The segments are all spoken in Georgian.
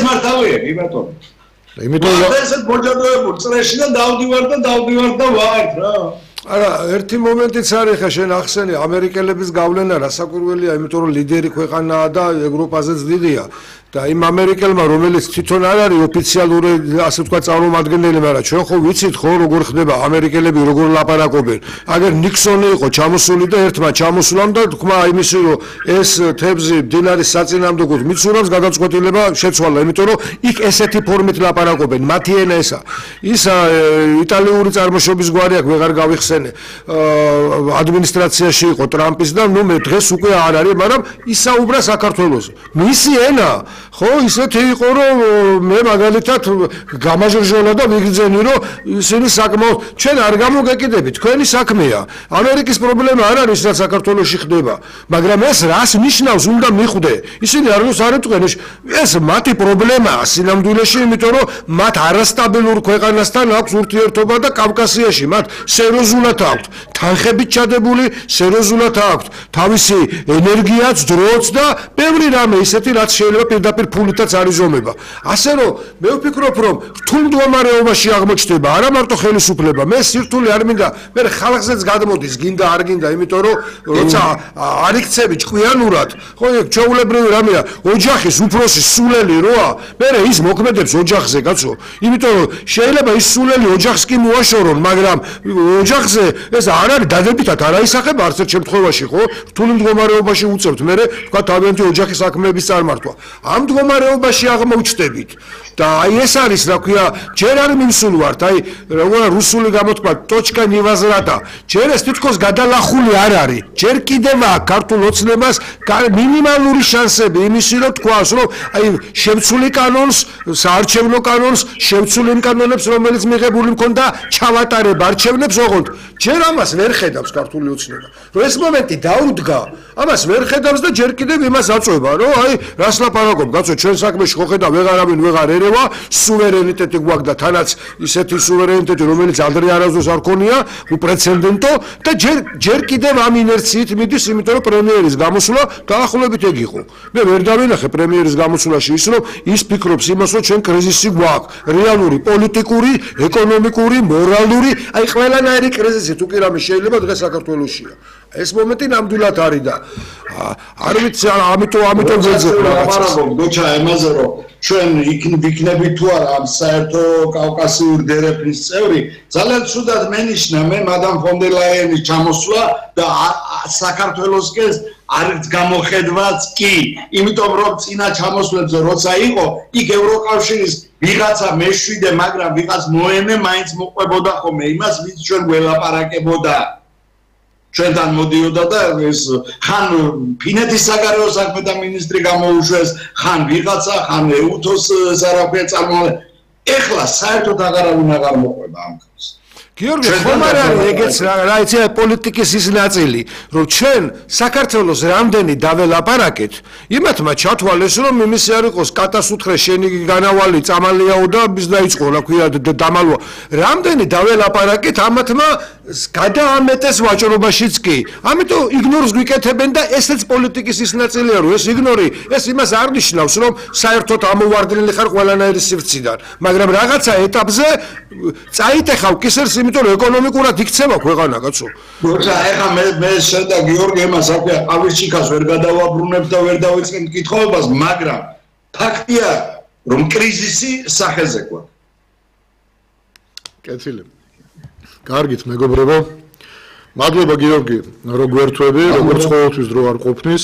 მართალია, კი ბატონო. იმიტომ რომ ესეთ მოჯადოებულ წრეში და დავდივარ და ვარ რა. არა, ერთი მომენტიც არის ხა შენ ახსენე ამერიკელების გავლენა რასაკვირველია, იმიტომ რომ ლიდერი ქვეყანაა და ევროპაზეც დიდია. და იმ ამერიკელმა რომელიც თვითონ არ არის ოფიციალური ასე ვთქვათ წარმომადგენელი, მაგრამ ჩვენ ხო ვიცით ხო როგორ ხდება ამერიკელები როგორ ლაპარაკობენ. აგერ ნიქსონი იყო ჩამოსული და ერთმა ჩამოსულამ და თქვა იმისი რომ ეს თებზი მდინარის საწინააღმდეგოდ მიცურავს გადაწყვეტილება შეცვალა, იმიტომ რომ იქ ესეთი ფორმით ლაპარაკობენ, მათი ენა ესა. ის იტალიური წარმოშობის გვარი აქვს, ვეღარ გავიხსენე. ადმინისტრაციაში იყო ტრამპის და ნუ მე დღეს უკვე არ არის, მაგრამ ისაუბრა საქართველოს. მისი ენა ხო ისეთი იყო რომ მე მაგალითად გამაჟრჟოლა და მიგძენი რომ ისინი საკმაოდ ჩვენ არ გამოგეკიდებით, თქვენი საქმეა. ამერიკის პრობლემა არ არის რაც საქართველოში ხდება, მაგრამ ეს რას ნიშნავს უნდა მიხვდე. ისინი არ იტყვენ ეს მათი პრობლემაა სინამდვილეში, იმიტომ რომ მათ არასტაბილურ ქვეყანასთან აქვს ურთიერთობა და კავკასიაში მათ სერიოზულად აქვს თანხებით ჩადებული, სერიოზულად აქვს თავისი ენერგიაც, დროც და ბევრი რამე ისეთი რაც შეიძლება პირდაპირ ფულითაც არიზომება. ასე რომ მე ვფიქრობ რომ რთულ მდგომარეობაში აღმოჩნდება არა მარტო ხელისუფლება, მე სირთულე არ მინდა, მე ხალხზეც გადმოდის, გინდა არ გინდა, იმიტომ რომ როცა არ იქცევი ჭკვიანურად, ხო ჩვეულებრივი რამეა, ოჯახის უფროსის სულელი როა, მე ის მოქმედებს ოჯახზე, კაცო. იმიტომ რომ შეიძლება ის სულელი ოჯახს კი მოაშორონ, მაგრამ ოჯახზე ეს არ არის დადებითად არ აისახება არც ერთ შემთხვევაში, ხო? რთულ მდგომარეობაში უწევთ, მე თქვა თავიანთი ოჯახის საქმეების წარმართვა. ამ მდგომარეობაში აღმოჩნდებით და აი ეს არის რა ქვია ჯერ არ მიმსულ ვართ აი როგორ რუსული გამოთქვა точка невозврата ჯერ ეს თითქოს გადალახული არ არის ჯერ კიდევ აქვს ქართულ ოცნებას მინიმალური შანსები იმისი რომ თქვას რომ აი შევცვლი კანონს საარჩევნო კანონს შევცვლი კანონებს რომელიც მიღებული მქონდა ჩავატარებ არჩევნებს ოღონდ ჯერ ამას ვერ ხედავს ქართული ოცნება რომ ეს მომენტი დაუდგა ამას ვერ ხედავს და ჯერ კიდევ იმას აწვევა რომ აი რას ლაპარაკობ კაცო ჩვენ საქმეში ხო ხედავ ვეღარავინ ვეღარ ერევა სუვერენიტეტი გვაქვს და თანაც ისეთი სუვერენიტეტი რომელიც ადრე არასდროს არ ქონია უპრეცედენტო და ჯერ კიდევ ამ ინერციით მიდის იმიტომ რომ პრემიერის გამოსვლა დაახლოებით ეგ იყო მე ვერ დავინახე პრემიერის გამოსვლაში ის რომ ის ფიქრობს იმას რომ ჩვენ კრიზისი გვაქვს რეალური პოლიტიკური ეკონომიკური მორალური აი ყველანაირი კრიზისი თუ კი რამე შეიძლება დღეს საქართველოშია ეს მომენტი ნამდვილად არის და არ ვიცი ამიტომ ვეძებ გოჩა ემაზე რომ ჩვენ ვიქნები თუ არა ამ საერთო კავკასიური დერეფნის წევრი ძალიან ცუდად მენიშნა მე მადამ ფონ დერ ლაიენის ჩამოსვლა და საქართველოსკენ არის გამოხედვაც კი იმიტომ რომ წინა ჩამოსვლებზე როცა იყო იქ ევროკავშირის ვიღაცა მეშვიდე მაგრამ ვიღაც მოენე მაინც მოყვებოდა ხოლმე იმას ვინც ჩვენ ველაპარაკებოდა ჩვენთან მოდიოდა და ეს ხან ფინეთის საგარეო საქმეთა მინისტრი გამოუშვეს, ხან ვიღაცა, ხან ეუთოს სარაფია წარმოა. ეხლა საერთოდ აღარავინ აღარ მოყვება ამ ხალხს. გიორგი, ხომ არ არის ეგეც რა იცი პოლიტიკის ის ნაწილი, რომ ჩვენ საქართველოს რამდენი დაველაპარაკეთ, იმათმა ჩათვალეს, რომ იმისი არ იყოს კატასუთხრე შენი განავალი წამალიაო და ის დაიწყო, რა ქვია, დამალვა. რამდენი დაველაპარაკეთ, ამათმა გადაამეტეს ვაჭრობაშიც კი. ამიტომ იგნორს გვიკეთებენ და ესეც პოლიტიკის ის ნაწილია, რომ ეს იგნორი, ეს იმას არ ნიშნავს, რომ საერთოდ ამოვარდნილი ხარ ყველანაირი სივრციდან, მაგრამ რაღაცა ეტაპზე წაიტეხავ კისერს იმიტომ რომ ეკონომიკურად იქცევა ქვეყანა კაცო. როცა ეხა მე შენ და გიორგი εμას აქვია ყავისჩიქას ვერ გადავაბრუნებ და ვერ დავიწყებ კითხვებას, მაგრამ ფაქტია რომ კრიზისი სახეზე გვაქვს. კეთილი. კარგით მეგობრებო. მადლობა გიორგი, რომ გვერთვები, როგორც ყოველთვის დრო არ ყოფნის.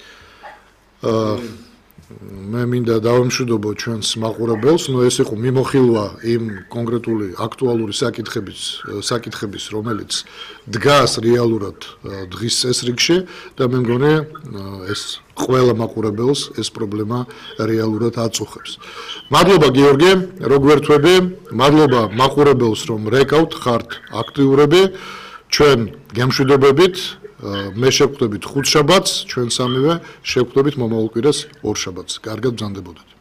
მე მინდა დავემშვიდობო ჩვენს მაყურებელს, ნუ ეს იყო მიმოხილვა იმ კონკრეტული აქტუალური საკითხების, რომელიც დგას რეალურად დღის წესრიგში და მე მგონი ეს ყველა მაყურებელს ეს პრობლემა რეალურად აწუხებს. მადლობა გიორგი, რომ გვერთვები, მადლობა მაყურებელს, რომ რეკავთ, ხართ აქტიურები, ჩვენ გემშვიდობებით. მე შევხვდებით 5 შაბათს, ჩვენ სამივე შევხვდებით მომავალ კვირას 2 შაბათს. კარგად ბრძანდებოდეთ.